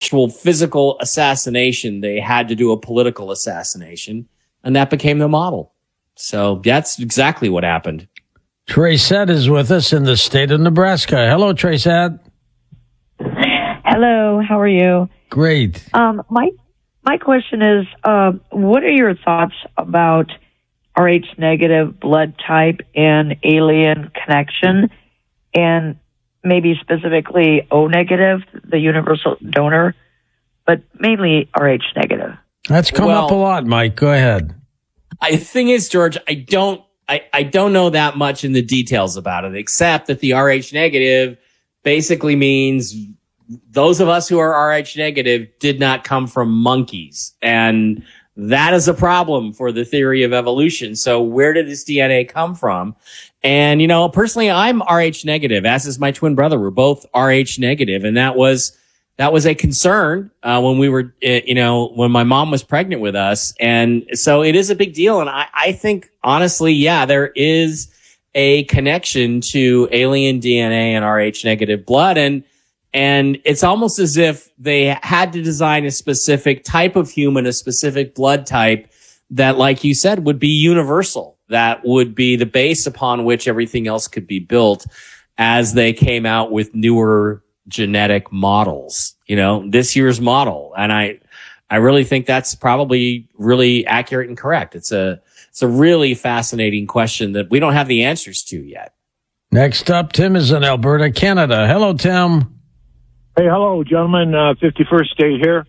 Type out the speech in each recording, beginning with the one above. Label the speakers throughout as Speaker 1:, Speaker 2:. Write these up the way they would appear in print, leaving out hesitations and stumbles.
Speaker 1: actual physical assassination, they had to do a political assassination, and that became the model. So that's exactly what happened.
Speaker 2: Tracette is with us in the state of Nebraska. Hello, Tracette.
Speaker 3: Hello, how are you?
Speaker 2: Great.
Speaker 3: My question is, what are your thoughts about Rh negative blood type and alien connection, and maybe specifically O negative, the universal donor, but mainly Rh negative?
Speaker 2: That's come up a lot, Mike. Go ahead.
Speaker 1: The thing is, George, I don't know that much in the details about it, except that the Rh negative basically means those of us who are Rh negative did not come from monkeys. And that is a problem for the theory of evolution. So where did this DNA come from? And, personally, I'm Rh negative, as is my twin brother. We're both Rh negative. And that was a concern, when we were, when my mom was pregnant with us. And so it is a big deal. And I think, honestly, yeah, there is a connection to alien DNA and Rh negative blood. And it's almost as if they had to design a specific type of human, a specific blood type that, like you said, would be universal. That would be the base upon which everything else could be built as they came out with newer genetic models, this year's model. And I really think that's probably really accurate and correct. It's a really fascinating question that we don't have the answers to yet.
Speaker 2: Next up, Tim is in Alberta, Canada. Hello, Tim.
Speaker 4: Hey, hello, gentlemen. 51st state here.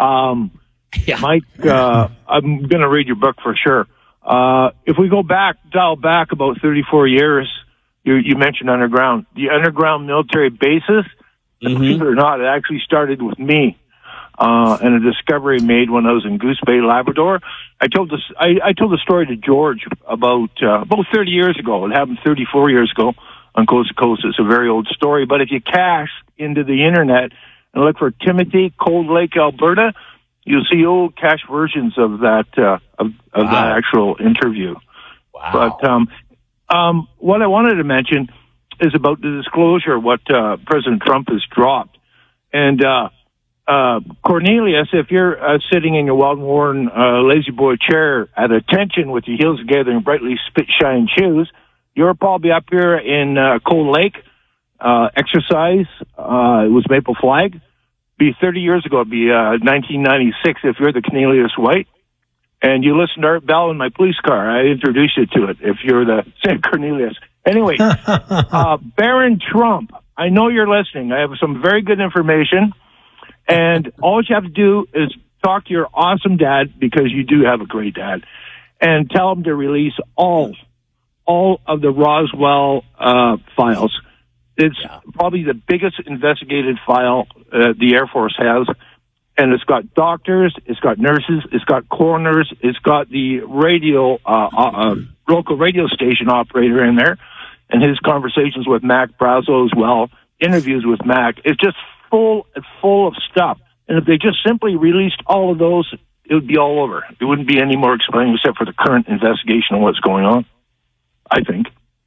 Speaker 1: Yeah.
Speaker 4: Mike, I'm going to read your book for sure. If we dial back about 34 years, you mentioned underground. The underground military bases, believe it or not, it actually started with me, and a discovery made when I was in Goose Bay, Labrador. I told the story to George about 30 years ago. It happened 34 years ago on Coast to Coast. It's a very old story, but if you cache into the internet and look for Timothy, Cold Lake, Alberta, you'll see old cache versions of that that actual interview.
Speaker 1: Wow.
Speaker 4: But what I wanted to mention is about the disclosure, what President Trump has dropped. And Cornelius, if you're sitting in your well-worn lazy boy chair at attention with your heels together and brightly spit-shine shoes, you're probably up here in Cold Lake, exercise. It was Maple Flag. Be 30 years ago, it'd be 1996 if you're the Cornelius White. And you listen to Art Bell in my police car. I introduced you to it if you're the St. Cornelius. Anyway, Baron Trump, I know you're listening. I have some very good information. And all you have to do is talk to your awesome dad, because you do have a great dad, and tell him to release all of the Roswell files. It's probably the biggest investigated file the Air Force has. And it's got doctors, it's got nurses, it's got coroners, it's got the local radio station operator in there, and his conversations with Mac Brazo as well, interviews with Mac. It's just full of stuff. And if they just simply released all of those, it would be all over. It wouldn't be any more explaining except for the current investigation of what's going on, I think.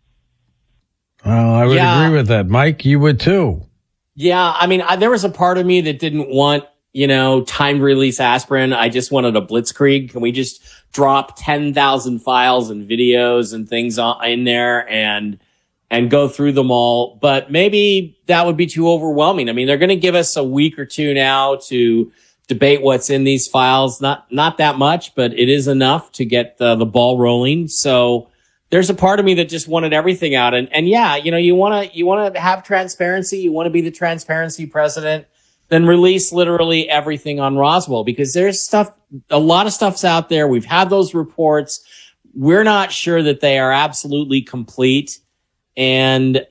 Speaker 2: Well, I would agree with that. Mike, you would too.
Speaker 1: Yeah, I mean, there was a part of me that didn't want, timed release aspirin. I just wanted a blitzkrieg. Can we just drop 10,000 files and videos and things in there and go through them all? But maybe that would be too overwhelming. I mean, they're going to give us a week or two now to debate what's in these files. Not that much, but it is enough to get the ball rolling. So there's a part of me that just wanted everything out. And yeah, you want to have transparency. You want to be the transparency president. Then release literally everything on Roswell, because there's a lot of stuff's out there. We've had those reports. We're not sure that they are absolutely complete. And,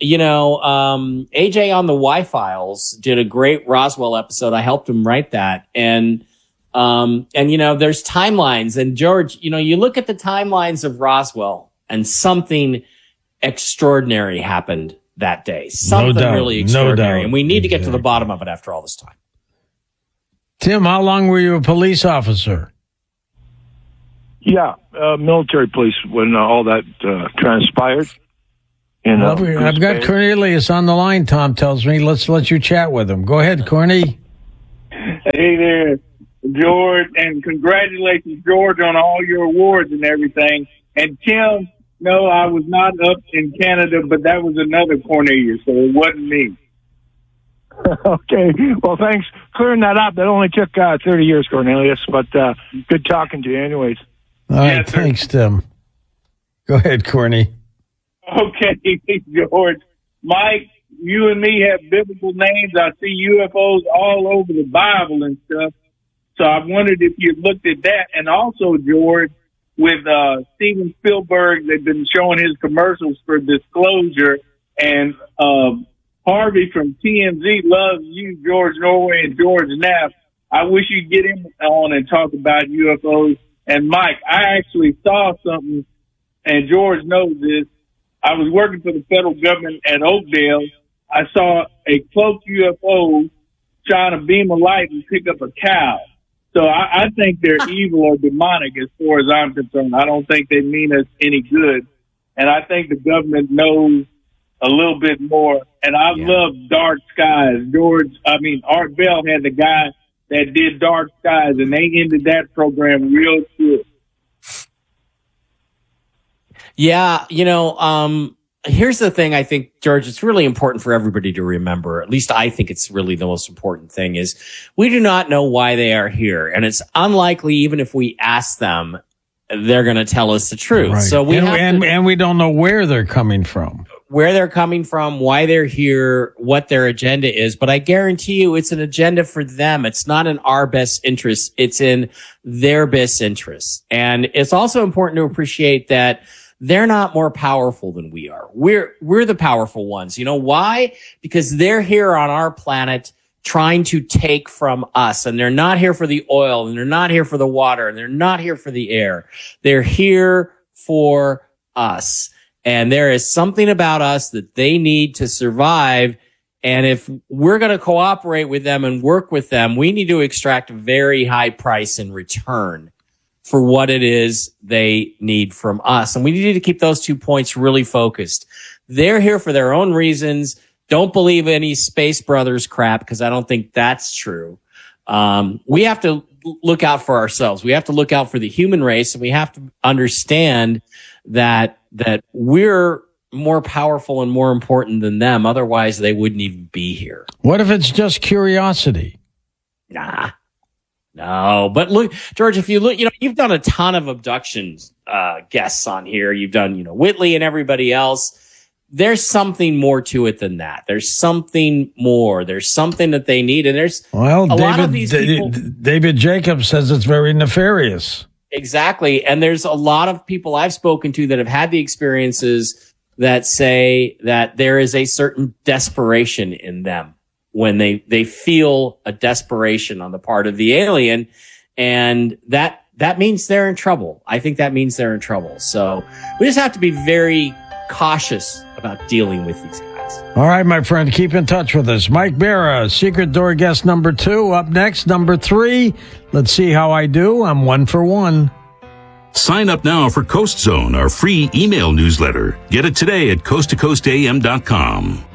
Speaker 1: AJ on the Y-Files did a great Roswell episode. I helped him write that. And there's timelines. And George, you look at the timelines of Roswell, and something extraordinary happened that day. Something really extraordinary. And we need to get to the bottom of it after all this time.
Speaker 2: Tim, how long were you a police officer?
Speaker 4: Yeah, military police when all that transpired.
Speaker 2: I've got Cornelius on the line, Tom tells me. Let's let you chat with him. Go ahead, Corny.
Speaker 5: Hey there, George, and congratulations, George, on all your awards and everything. And Tim, no, I was not up in Canada, but that was another Cornelius, so it wasn't me.
Speaker 4: Okay. Well, thanks clearing that up. That only took 30 years, Cornelius, but good talking to you anyways.
Speaker 2: All right,
Speaker 5: Yes, sir.
Speaker 2: thanks, Tim. Go ahead, Corny.
Speaker 5: Okay, George. Mike, you and me have biblical names. I see UFOs all over the Bible and stuff. So I wondered if you looked at that. And also, George, with Steven Spielberg, they've been showing his commercials for Disclosure. And Harvey from TMZ loves you, George Norway and George Knapp. I wish you'd get him on and talk about UFOs. And Mike, I actually saw something, and George knows this. I was working for the federal government at Oakdale. I saw a cloaked UFO shine a beam of light and pick up a cow. So I think they're evil or demonic as far as I'm concerned. I don't think they mean us any good. And I think the government knows a little bit more. And I love Dark Skies. Art Bell had the guy that did Dark Skies, and they ended that program real good.
Speaker 1: Yeah, here's the thing. I think, George, it's really important for everybody to remember. At least I think it's really the most important thing is we do not know why they are here. And it's unlikely, even if we ask them, they're going to tell us the truth.
Speaker 2: Right.
Speaker 1: So
Speaker 2: and we don't know where they're coming from.
Speaker 1: Where they're coming from, why they're here, what their agenda is. But I guarantee you it's an agenda for them. It's not in our best interest. It's in their best interest. And it's also important to appreciate that they're not more powerful than we are. We're the powerful ones. You know why? Because they're here on our planet trying to take from us, and they're not here for the oil, and they're not here for the water, and they're not here for the air. They're here for us. And there is something about us that they need to survive. And if we're going to cooperate with them and work with them, we need to extract a very high price in return for what it is they need from us. And we need to keep those 2 points really focused. They're here for their own reasons. Don't believe any Space Brothers crap, because I don't think that's true. We have to look out for ourselves. We have to look out for the human race, and we have to understand that we're more powerful and more important than them. Otherwise, they wouldn't even be here.
Speaker 2: What if it's just curiosity?
Speaker 1: Nah. No, but look, George, if you look, you've done a ton of abductions, guests on here. You've done, Whitley and everybody else. There's something more to it than that. There's something more. There's something that they need. And there's lot of these people.
Speaker 2: David Jacobs says it's very nefarious.
Speaker 1: Exactly. And there's a lot of people I've spoken to that have had the experiences that say that there is a certain desperation in them when they feel a desperation on the part of the alien. And that means they're in trouble. I think that means they're in trouble. So we just have to be very cautious about dealing with these guys.
Speaker 2: All right, my friend, keep in touch with us. Mike Barra, Secret Door guest number 2. Up next, number 3. Let's see how I do. I'm 1 for 1.
Speaker 6: Sign up now for Coast Zone, our free email newsletter. Get it today at coasttocoastam.com.